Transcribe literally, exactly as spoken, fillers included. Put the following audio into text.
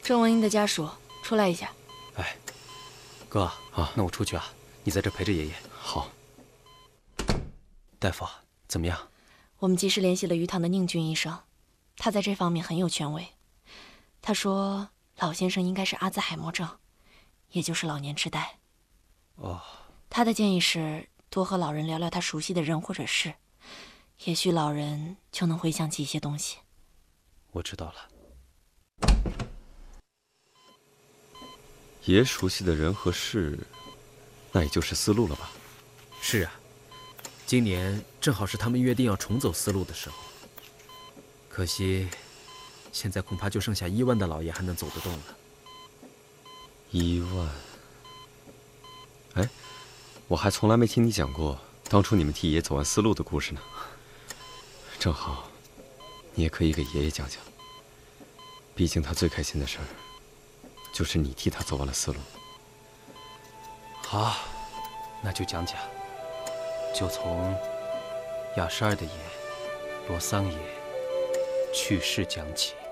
郑文英的家属，出来一下。 哎，哥啊，那我出去啊，你在这陪着爷爷。 好。 大夫，怎么样？ 我们及时联系了鱼塘的宁俊医生，他在这方面很有权威。他说，老先生应该是阿兹海默症，也就是老年痴呆。 哦。 他的建议是多和老人聊聊他熟悉的人或者事，也许老人就能回想起一些东西。 我知道了。 爷熟悉的人和事，那也就是丝路了吧？ 是啊，今年正好是他们约定要重走丝路的时候。可惜，现在恐怕就剩下伊万的老爷还能走得动了。 伊万，哎，我还从来没听你讲过当初你们替爷爷走完丝路的故事呢。正好，你也可以给爷爷讲讲。毕竟他最开心的事儿，就是你替他走完了丝路。 好，那就讲讲，就从雅什尔的爷罗桑爷去世讲起。